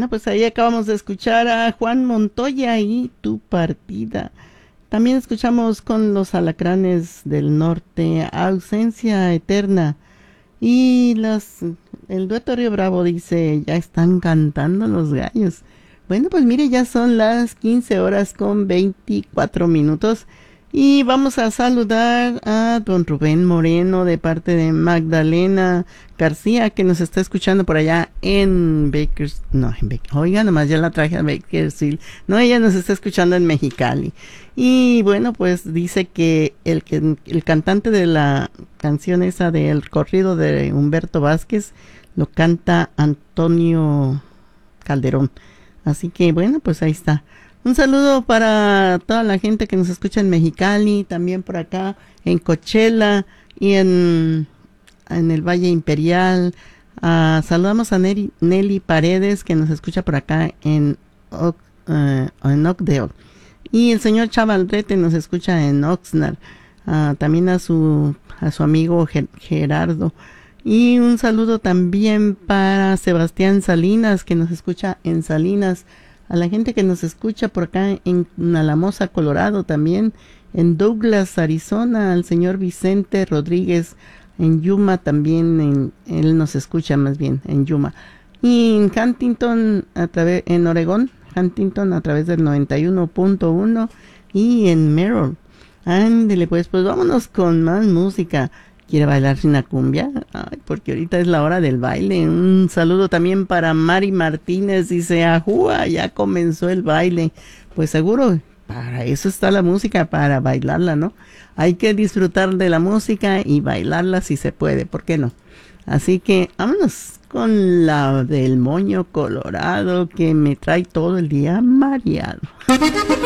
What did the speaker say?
Bueno, pues ahí acabamos de escuchar a Juan Montoya y Tu Partida. También escuchamos con los Alacranes del Norte, Ausencia Eterna. Y el dueto Río Bravo dice, ya están cantando los gallos. Bueno, pues mire, ya son las 15 horas con 24 minutos. Y vamos a saludar a don Rubén Moreno de parte de Magdalena García, que nos está escuchando por allá en oiga, nomás ya la traje a Bakersfield. No, ella nos está escuchando en Mexicali. Y bueno, pues dice que el cantante de la canción esa del corrido de Humberto Vázquez lo canta Antonio Calderón. Así que bueno, pues ahí está. Un saludo para toda la gente que nos escucha en Mexicali, también por acá en Coachella y en el Valle Imperial. Saludamos a Nelly Paredes, que nos escucha por acá en Oakdale. Y el señor Chavaldrete nos escucha en Oxnard. También a su amigo Gerardo. Y un saludo también para Sebastián Salinas, que nos escucha en Salinas. A la gente que nos escucha por acá en Alamosa, Colorado, también en Douglas, Arizona, al señor Vicente Rodríguez en Yuma también, él nos escucha más bien en Yuma. Y en Huntington, en Oregón, Huntington a través del 91.1 y en Merrill. Ándele, pues vámonos con más música. ¿Quiere bailar una cumbia? Ay, porque ahorita es la hora del baile. Un saludo también para Mari Martínez. Dice, ajúa, ya comenzó el baile. Pues seguro, para eso está la música, para bailarla, ¿no? Hay que disfrutar de la música y bailarla si se puede, ¿por qué no? Así que vámonos con la del moño colorado que me trae todo el día mareado.